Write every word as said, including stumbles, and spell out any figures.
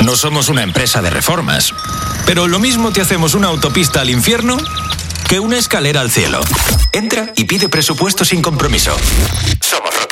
No somos una empresa de reformas, pero lo mismo te hacemos una autopista al infierno que una escalera al cielo. Entra y pide presupuesto sin compromiso. Somos